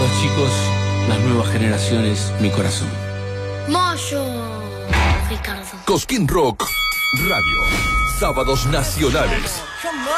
chicos, las nuevas generaciones, mi corazón. Moyo, Ricardo. Cosquín Rock Radio. Sábados nacionales.